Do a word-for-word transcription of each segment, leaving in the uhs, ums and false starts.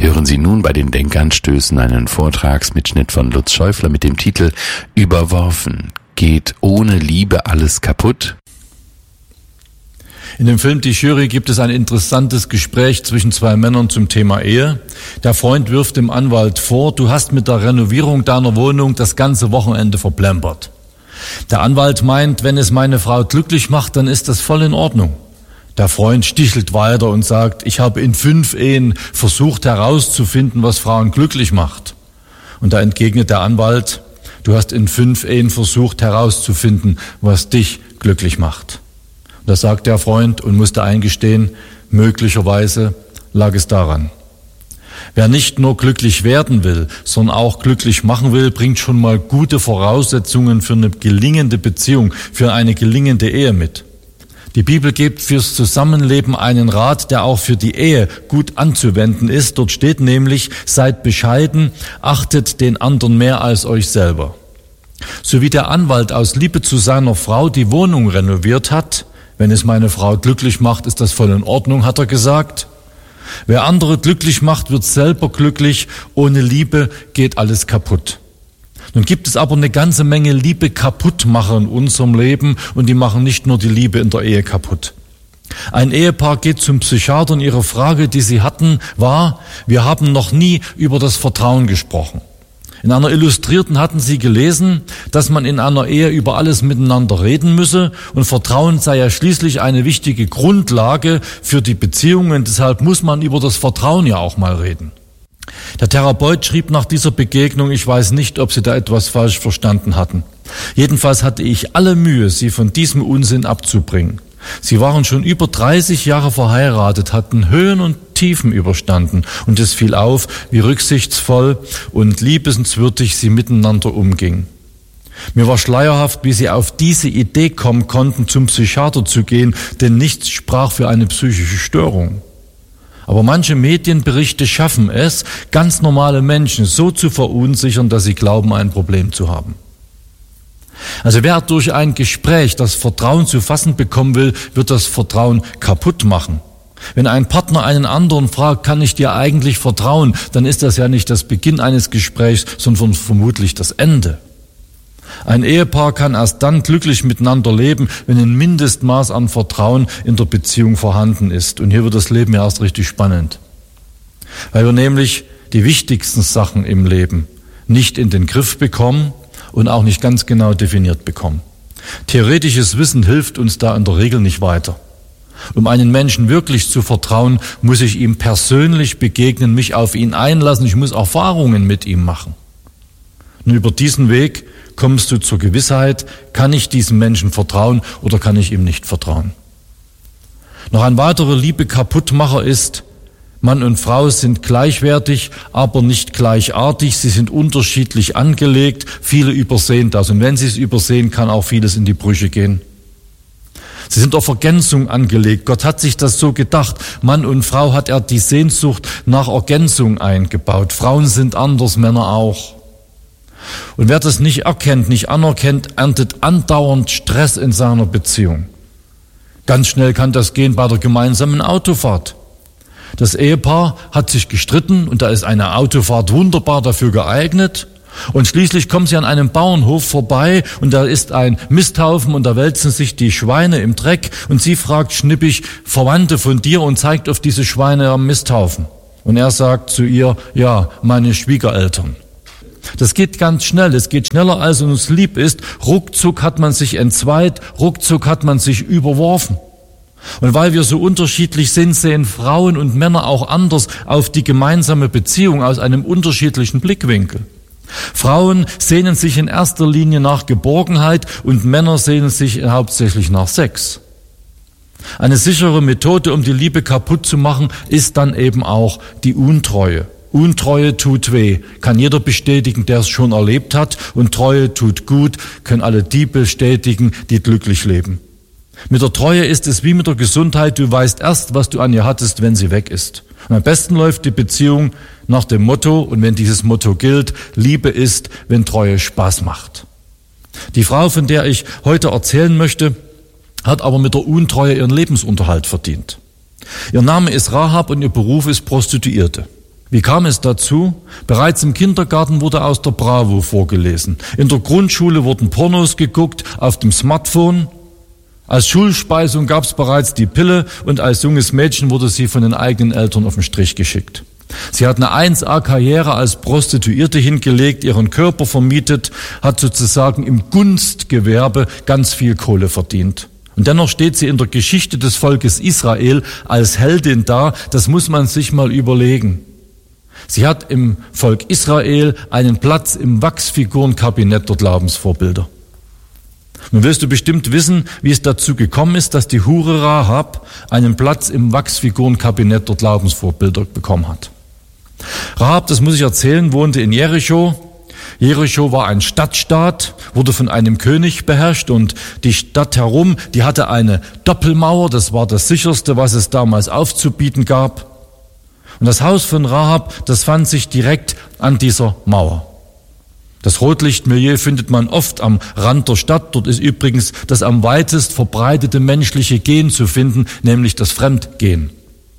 Hören Sie nun bei den Denkanstößen einen Vortragsmitschnitt von Lutz Schäufler mit dem Titel Überworfen. Geht ohne Liebe alles kaputt? In dem Film Die Jury gibt es ein interessantes Gespräch zwischen zwei Männern zum Thema Ehe. Der Freund wirft dem Anwalt vor, du hast mit der Renovierung deiner Wohnung das ganze Wochenende verplempert. Der Anwalt meint, wenn es meine Frau glücklich macht, dann ist das voll in Ordnung. Der Freund stichelt weiter und sagt, ich habe in fünf Ehen versucht herauszufinden, was Frauen glücklich macht. Und da entgegnet der Anwalt, du hast in fünf Ehen versucht herauszufinden, was dich glücklich macht. Und da sagt der Freund und musste eingestehen, möglicherweise lag es daran. Wer nicht nur glücklich werden will, sondern auch glücklich machen will, bringt schon mal gute Voraussetzungen für eine gelingende Beziehung, für eine gelingende Ehe mit. Die Bibel gibt fürs Zusammenleben einen Rat, der auch für die Ehe gut anzuwenden ist. Dort steht nämlich, seid bescheiden, achtet den anderen mehr als euch selber. So wie der Anwalt aus Liebe zu seiner Frau die Wohnung renoviert hat, wenn es meine Frau glücklich macht, ist das voll in Ordnung, hat er gesagt. Wer andere glücklich macht, wird selber glücklich. Ohne Liebe geht alles kaputt. Nun gibt es aber eine ganze Menge Liebe-Kaputtmacher in unserem Leben und die machen nicht nur die Liebe in der Ehe kaputt. Ein Ehepaar geht zum Psychiater und ihre Frage, die sie hatten, war, wir haben noch nie über das Vertrauen gesprochen. In einer Illustrierten hatten sie gelesen, dass man in einer Ehe über alles miteinander reden müsse und Vertrauen sei ja schließlich eine wichtige Grundlage für die Beziehungen. Deshalb muss man über das Vertrauen ja auch mal reden. Der Therapeut schrieb nach dieser Begegnung, ich weiß nicht, ob sie da etwas falsch verstanden hatten. Jedenfalls hatte ich alle Mühe, sie von diesem Unsinn abzubringen. Sie waren schon über dreißig Jahre verheiratet, hatten Höhen und Tiefen überstanden und es fiel auf, wie rücksichtsvoll und liebenswürdig sie miteinander umgingen. Mir war schleierhaft, wie sie auf diese Idee kommen konnten, zum Psychiater zu gehen, denn nichts sprach für eine psychische Störung. Aber manche Medienberichte schaffen es, ganz normale Menschen so zu verunsichern, dass sie glauben, ein Problem zu haben. Also wer durch ein Gespräch das Vertrauen zu fassen bekommen will, wird das Vertrauen kaputt machen. Wenn ein Partner einen anderen fragt, kann ich dir eigentlich vertrauen, dann ist das ja nicht das Beginn eines Gesprächs, sondern vermutlich das Ende. Ein Ehepaar kann erst dann glücklich miteinander leben, wenn ein Mindestmaß an Vertrauen in der Beziehung vorhanden ist. Und hier wird das Leben ja erst richtig spannend. Weil wir nämlich die wichtigsten Sachen im Leben nicht in den Griff bekommen und auch nicht ganz genau definiert bekommen. Theoretisches Wissen hilft uns da in der Regel nicht weiter. Um einen Menschen wirklich zu vertrauen, muss ich ihm persönlich begegnen, mich auf ihn einlassen, ich muss Erfahrungen mit ihm machen. Und über diesen Weg kommst du zur Gewissheit, kann ich diesem Menschen vertrauen oder kann ich ihm nicht vertrauen. Noch ein weiterer Liebe-Kaputtmacher ist, Mann und Frau sind gleichwertig, aber nicht gleichartig, sie sind unterschiedlich angelegt, viele übersehen das und wenn sie es übersehen, kann auch vieles in die Brüche gehen. Sie sind auf Ergänzung angelegt. Gott hat sich das so gedacht. Mann und Frau hat er die Sehnsucht nach Ergänzung eingebaut. Frauen sind anders, Männer auch. Und wer das nicht erkennt, nicht anerkennt, erntet andauernd Stress in seiner Beziehung. Ganz schnell kann das gehen bei der gemeinsamen Autofahrt. Das Ehepaar hat sich gestritten und da ist eine Autofahrt wunderbar dafür geeignet. Und schließlich kommen sie an einem Bauernhof vorbei und da ist ein Misthaufen und da wälzen sich die Schweine im Dreck und sie fragt schnippig Verwandte von dir und zeigt auf diese Schweine am Misthaufen. Und er sagt zu ihr, ja, meine Schwiegereltern. Das geht ganz schnell, es geht schneller als uns lieb ist. Ruckzuck hat man sich entzweit, ruckzuck hat man sich überworfen. Und weil wir so unterschiedlich sind, sehen Frauen und Männer auch anders auf die gemeinsame Beziehung aus einem unterschiedlichen Blickwinkel. Frauen sehnen sich in erster Linie nach Geborgenheit und Männer sehnen sich hauptsächlich nach Sex. Eine sichere Methode, um die Liebe kaputt zu machen, ist dann eben auch die Untreue. Untreue tut weh, kann jeder bestätigen, der es schon erlebt hat. Und Treue tut gut, können alle die bestätigen, die glücklich leben. Mit der Treue ist es wie mit der Gesundheit, du weißt erst, was du an ihr hattest, wenn sie weg ist. Und am besten läuft die Beziehung nach dem Motto, und wenn dieses Motto gilt, Liebe ist, wenn Treue Spaß macht. Die Frau, von der ich heute erzählen möchte, hat aber mit der Untreue ihren Lebensunterhalt verdient. Ihr Name ist Rahab und ihr Beruf ist Prostituierte. Wie kam es dazu? Bereits im Kindergarten wurde aus der Bravo vorgelesen. In der Grundschule wurden Pornos geguckt auf dem Smartphone. Als Schulspeisung gab es bereits die Pille und als junges Mädchen wurde sie von den eigenen Eltern auf den Strich geschickt. Sie hat eine eins A Karriere als Prostituierte hingelegt, ihren Körper vermietet, hat sozusagen im Gunstgewerbe ganz viel Kohle verdient. Und dennoch steht sie in der Geschichte des Volkes Israel als Heldin da. Das muss man sich mal überlegen. Sie hat im Volk Israel einen Platz im Wachsfigurenkabinett der Glaubensvorbilder. Nun wirst du bestimmt wissen, wie es dazu gekommen ist, dass die Hure Rahab einen Platz im Wachsfigurenkabinett der Glaubensvorbilder bekommen hat. Rahab, das muss ich erzählen, wohnte in Jericho. Jericho war ein Stadtstaat, wurde von einem König beherrscht und die Stadt herum, die hatte eine Doppelmauer, das war das sicherste, was es damals aufzubieten gab. Und das Haus von Rahab, das fand sich direkt an dieser Mauer. Das Rotlichtmilieu findet man oft am Rand der Stadt. Dort ist übrigens das am weitest verbreitete menschliche Gen zu finden, nämlich das Fremdgehen.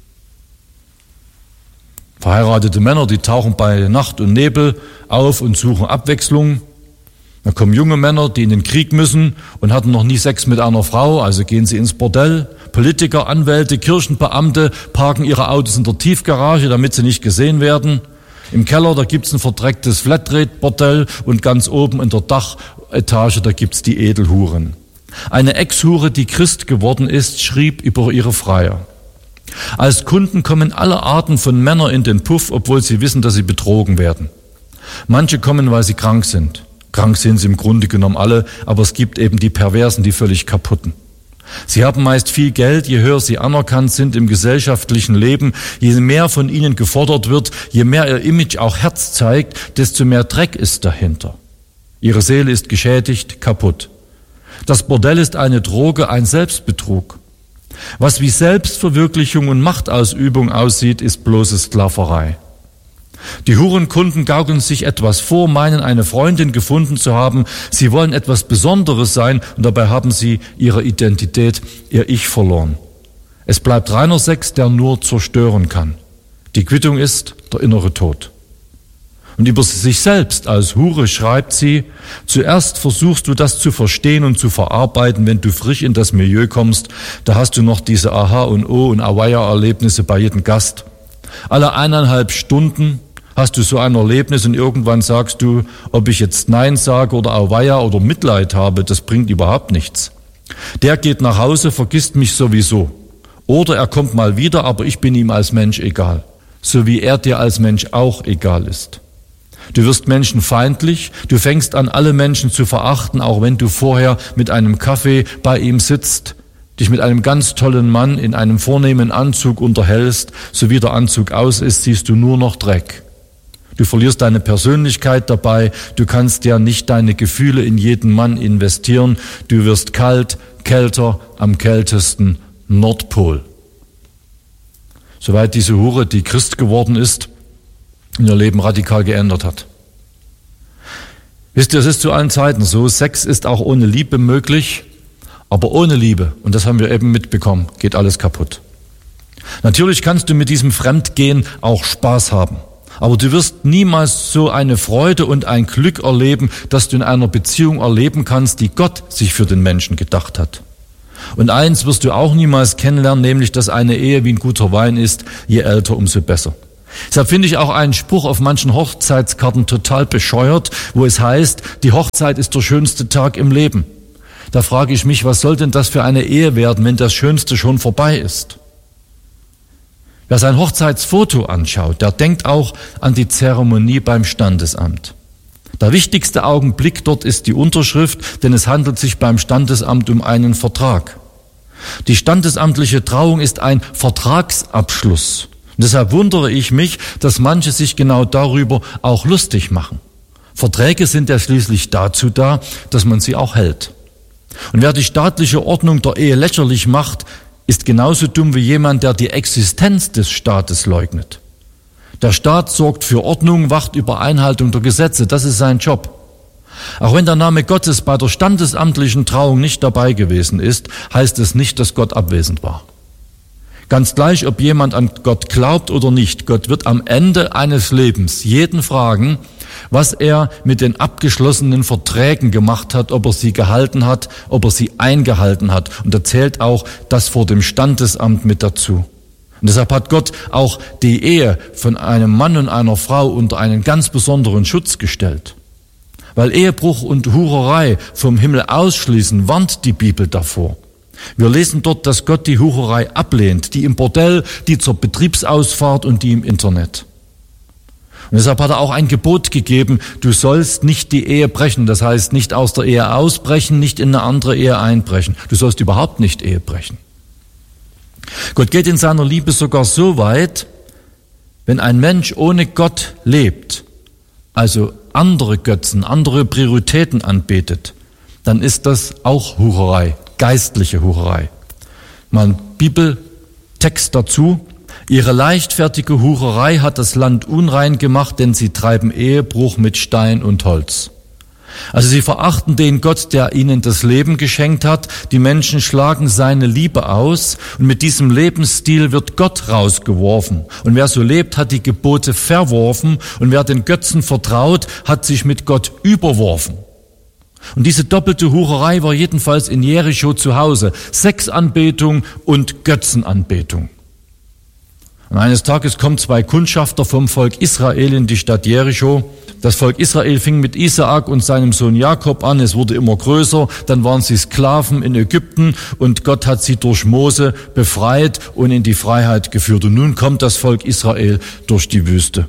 Verheiratete Männer, die tauchen bei Nacht und Nebel auf und suchen Abwechslung. Dann kommen junge Männer, die in den Krieg müssen und hatten noch nie Sex mit einer Frau, also gehen sie ins Bordell. Politiker, Anwälte, Kirchenbeamte parken ihre Autos in der Tiefgarage, damit sie nicht gesehen werden. Im Keller, da gibt's ein verdrecktes Flatrate-Bordell und ganz oben in der Dachetage, da gibt's die Edelhuren. Eine Ex-Hure, die Christ geworden ist, schrieb über ihre Freier: Als Kunden kommen alle Arten von Männern in den Puff, obwohl sie wissen, dass sie betrogen werden. Manche kommen, weil sie krank sind. Krank sind sie im Grunde genommen alle, aber es gibt eben die Perversen, die völlig kaputten. Sie haben meist viel Geld, je höher sie anerkannt sind im gesellschaftlichen Leben, je mehr von ihnen gefordert wird, je mehr ihr Image auch Herz zeigt, desto mehr Dreck ist dahinter. Ihre Seele ist geschädigt, kaputt. Das Bordell ist eine Droge, ein Selbstbetrug. Was wie Selbstverwirklichung und Machtausübung aussieht, ist bloße Sklaverei. Die Hurenkunden gaukeln sich etwas vor, meinen eine Freundin gefunden zu haben. Sie wollen etwas Besonderes sein und dabei haben sie ihre Identität, ihr Ich verloren. Es bleibt reiner Sex, der nur zerstören kann. Die Quittung ist der innere Tod. Und über sich selbst als Hure schreibt sie: Zuerst versuchst du das zu verstehen und zu verarbeiten, wenn du frisch in das Milieu kommst. Da hast du noch diese Aha- und Oh- und Awaya-Erlebnisse bei jedem Gast. Alle eineinhalb Stunden hast du so ein Erlebnis und irgendwann sagst du, ob ich jetzt Nein sage oder Auweia oder Mitleid habe, das bringt überhaupt nichts. Der geht nach Hause, vergisst mich sowieso. Oder er kommt mal wieder, aber ich bin ihm als Mensch egal. So wie er dir als Mensch auch egal ist. Du wirst menschenfeindlich, du fängst an, alle Menschen zu verachten, auch wenn du vorher mit einem Kaffee bei ihm sitzt, dich mit einem ganz tollen Mann in einem vornehmen Anzug unterhältst. So wie der Anzug aus ist, siehst du nur noch Dreck. Du verlierst deine Persönlichkeit dabei, du kannst ja nicht deine Gefühle in jeden Mann investieren, du wirst kalt, kälter, am kältesten Nordpol. Soweit diese Hure, die Christ geworden ist, ihr Leben radikal geändert hat. Wisst ihr, es ist zu allen Zeiten so, Sex ist auch ohne Liebe möglich, aber ohne Liebe, und das haben wir eben mitbekommen, geht alles kaputt. Natürlich kannst du mit diesem Fremdgehen auch Spaß haben. Aber du wirst niemals so eine Freude und ein Glück erleben, dass du in einer Beziehung erleben kannst, die Gott sich für den Menschen gedacht hat. Und eins wirst du auch niemals kennenlernen, nämlich, dass eine Ehe wie ein guter Wein ist, je älter, umso besser. Deshalb finde ich auch einen Spruch auf manchen Hochzeitskarten total bescheuert, wo es heißt, die Hochzeit ist der schönste Tag im Leben. Da frage ich mich, was soll denn das für eine Ehe werden, wenn das Schönste schon vorbei ist? Wer sein Hochzeitsfoto anschaut, der denkt auch an die Zeremonie beim Standesamt. Der wichtigste Augenblick dort ist die Unterschrift, denn es handelt sich beim Standesamt um einen Vertrag. Die standesamtliche Trauung ist ein Vertragsabschluss. Und deshalb wundere ich mich, dass manche sich genau darüber auch lustig machen. Verträge sind ja schließlich dazu da, dass man sie auch hält. Und wer die staatliche Ordnung der Ehe lächerlich macht, ist genauso dumm wie jemand, der die Existenz des Staates leugnet. Der Staat sorgt für Ordnung, wacht über Einhaltung der Gesetze, das ist sein Job. Auch wenn der Name Gottes bei der standesamtlichen Trauung nicht dabei gewesen ist, heißt es nicht, dass Gott abwesend war. Ganz gleich, ob jemand an Gott glaubt oder nicht, Gott wird am Ende eines Lebens jeden fragen, was er mit den abgeschlossenen Verträgen gemacht hat, ob er sie gehalten hat, ob er sie eingehalten hat. Und da zählt auch das vor dem Standesamt mit dazu. Und deshalb hat Gott auch die Ehe von einem Mann und einer Frau unter einen ganz besonderen Schutz gestellt. Weil Ehebruch und Hurerei vom Himmel ausschließen, warnt die Bibel davor. Wir lesen dort, dass Gott die Hurerei ablehnt, die im Bordell, die zur Betriebsausfahrt und die im Internet. Und deshalb hat er auch ein Gebot gegeben, du sollst nicht die Ehe brechen, das heißt nicht aus der Ehe ausbrechen, nicht in eine andere Ehe einbrechen. Du sollst überhaupt nicht Ehe brechen. Gott geht in seiner Liebe sogar so weit, wenn ein Mensch ohne Gott lebt, also andere Götzen, andere Prioritäten anbetet, dann ist das auch Hurerei, geistliche Hurerei. Mal ein Bibeltext dazu. Ihre leichtfertige Hurerei hat das Land unrein gemacht, denn sie treiben Ehebruch mit Stein und Holz. Also sie verachten den Gott, der ihnen das Leben geschenkt hat. Die Menschen schlagen seine Liebe aus und mit diesem Lebensstil wird Gott rausgeworfen. Und wer so lebt, hat die Gebote verworfen und wer den Götzen vertraut, hat sich mit Gott überworfen. Und diese doppelte Hurerei war jedenfalls in Jericho zu Hause. Sexanbetung und Götzenanbetung. Und eines Tages kommen zwei Kundschafter vom Volk Israel in die Stadt Jericho. Das Volk Israel fing mit Isaak und seinem Sohn Jakob an. Es wurde immer größer. Dann waren sie Sklaven in Ägypten und Gott hat sie durch Mose befreit und in die Freiheit geführt. Und nun kommt das Volk Israel durch die Wüste.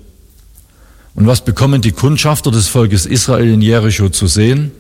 Und was bekommen die Kundschafter des Volkes Israel in Jericho zu sehen?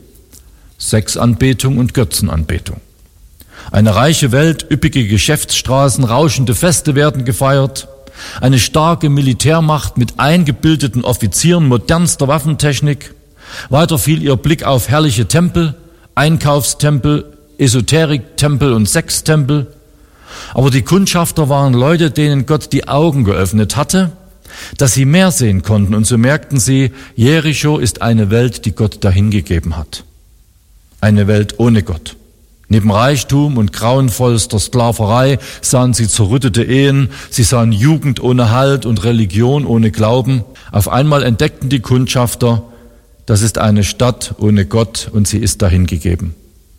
Sexanbetung und Götzenanbetung. Eine reiche Welt, üppige Geschäftsstraßen, rauschende Feste werden gefeiert. Eine starke Militärmacht mit eingebildeten Offizieren modernster Waffentechnik. Weiter fiel ihr Blick auf herrliche Tempel, Einkaufstempel, Esoteriktempel und Sextempel. Aber die Kundschafter waren Leute, denen Gott die Augen geöffnet hatte, dass sie mehr sehen konnten. Und so merkten sie, Jericho ist eine Welt, die Gott dahingegeben hat. Eine Welt ohne Gott. Neben Reichtum und grauenvollster Sklaverei sahen sie zerrüttete Ehen, sie sahen Jugend ohne Halt und Religion ohne Glauben. Auf einmal entdeckten die Kundschafter, das ist eine Stadt ohne Gott und sie ist dahingegeben.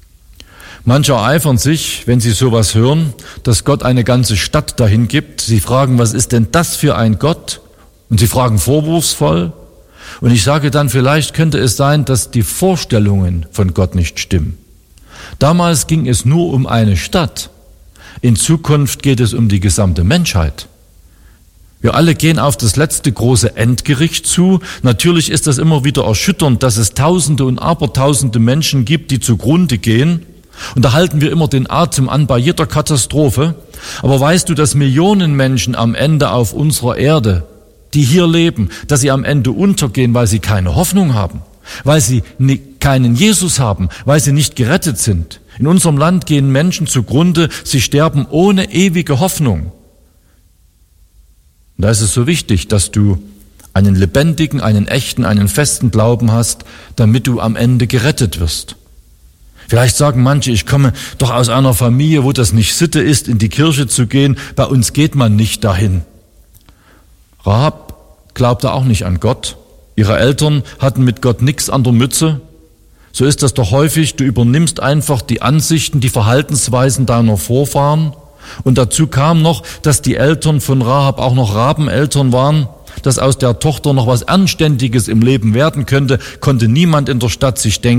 Manche ereifern sich, wenn sie sowas hören, dass Gott eine ganze Stadt dahin gibt. Sie fragen, was ist denn das für ein Gott? Und sie fragen vorwurfsvoll. Und ich sage dann, vielleicht könnte es sein, dass die Vorstellungen von Gott nicht stimmen. Damals ging es nur um eine Stadt. In Zukunft geht es um die gesamte Menschheit. Wir alle gehen auf das letzte große Endgericht zu. Natürlich ist das immer wieder erschütternd, dass es Tausende und Abertausende Menschen gibt, die zugrunde gehen. Und da halten wir immer den Atem an bei jeder Katastrophe. Aber weißt du, dass Millionen Menschen am Ende auf unserer Erde, die hier leben, dass sie am Ende untergehen, weil sie keine Hoffnung haben? Weil sie keinen Jesus haben, weil sie nicht gerettet sind. In unserem Land gehen Menschen zugrunde, sie sterben ohne ewige Hoffnung. Und da ist es so wichtig, dass du einen lebendigen, einen echten, einen festen Glauben hast, damit du am Ende gerettet wirst. Vielleicht sagen manche, ich komme doch aus einer Familie, wo das nicht Sitte ist, in die Kirche zu gehen. Bei uns geht man nicht dahin. Rahab glaubte auch nicht an Gott. Ihre Eltern hatten mit Gott nichts an der Mütze. So ist das doch häufig, du übernimmst einfach die Ansichten, die Verhaltensweisen deiner Vorfahren. Und dazu kam noch, dass die Eltern von Rahab auch noch Rabeneltern waren, dass aus der Tochter noch was Anständiges im Leben werden könnte, konnte niemand in der Stadt sich denken.